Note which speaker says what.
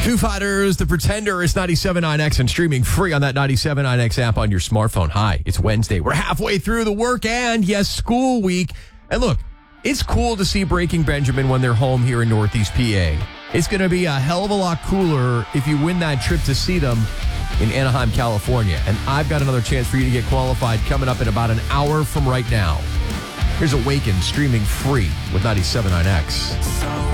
Speaker 1: Foo Fighters, The Pretender is 97.9X and streaming free on that 97.9X app on your smartphone. Hi, it's Wednesday. We're halfway through the work and, yes, school week. And look, it's cool to see Breaking Benjamin when they're home here in Northeast PA. It's going to be a hell of a lot cooler if you win that trip to see them in Anaheim, California. And I've got another chance for you to get qualified coming up in about an hour from right now. Here's Awaken streaming free with 97.9X.